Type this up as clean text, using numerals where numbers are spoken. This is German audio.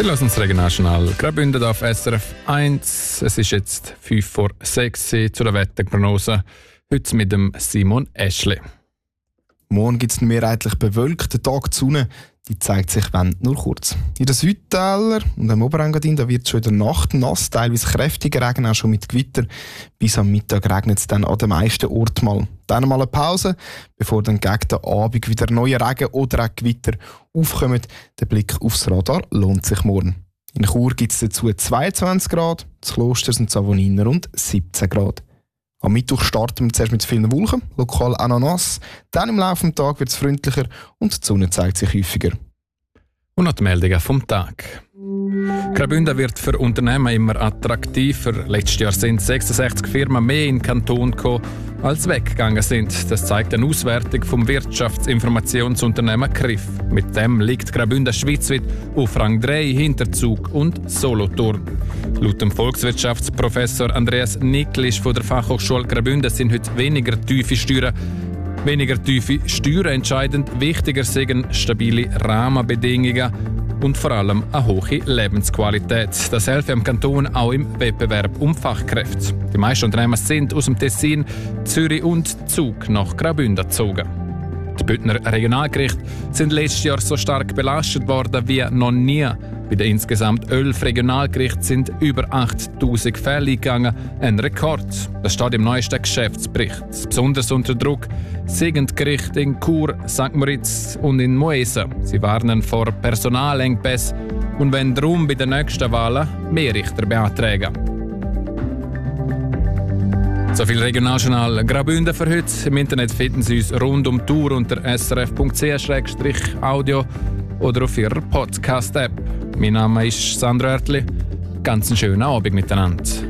Sie hören das Regionaljournal Graubünden auf SRF 1. Es ist jetzt 5:06 zu der Wetterprognose. Heute mit dem Simon Eschli. Morgen gibt es einen mehrheitlich bewölkten Tag. Die Sonne die zeigt sich, wenn nur kurz. In den Südtälern und am Oberengadin da wird es schon in der Nacht nass, teilweise kräftiger Regen, auch schon mit Gewitter. Bis am Mittag regnet es dann an den meisten Orten mal. Dann mal eine Pause, bevor dann gegen den Abend wieder neue Regen oder auch Gewitter aufkommen. Der Blick aufs Radar lohnt sich morgen. In Chur gibt es dazu 22 Grad, in Klosters und Savoniner und 17 Grad. Am Mittwoch starten wir zuerst mit vielen Wolken, lokal auch noch nass. Dann im Laufe des Tages wird es freundlicher und die Sonne zeigt sich häufiger. Und noch die Meldungen vom Tag. Graubünden wird für Unternehmen immer attraktiver. Letztes Jahr sind 66 Firmen mehr in den Kanton gekommen, als weggegangen sind. Das zeigt eine Auswertung vom Wirtschaftsinformationsunternehmen CRIF. Mit dem liegt Graubünden schweizweit auf Rang 3 hinter Zug und Solothurn. Laut dem Volkswirtschaftsprofessor Andreas Niklisch von der Fachhochschule Graubünden sind heute weniger tiefe Steuern entscheidend. Wichtiger sind stabile Rahmenbedingungen und vor allem eine hohe Lebensqualität. Das hilft dem Kanton auch im Wettbewerb um Fachkräfte. Die meisten Unternehmen sind aus dem Tessin, Zürich und Zug nach Graubünden gezogen. Die Bündner Regionalgerichte sind letztes Jahr so stark belastet worden wie noch nie. Bei den insgesamt 11 Regionalgerichten sind über 8000 Fälle eingegangen, ein Rekord. Das steht im neuesten Geschäftsbericht. Besonders unter Druck sind die Gerichte in Chur, St. Moritz und in Moesa. Sie warnen vor Personalengpässen und wollen darum bei den nächsten Wahlen mehr Richter beantragen. So viel Regionaljournal Graubünden für heute. Im Internet finden Sie uns rund um die Tour unter srf.ch/audio oder auf Ihrer Podcast-App. Mein Name ist Sandro Oertli. Ganz einen schönen Abend miteinander.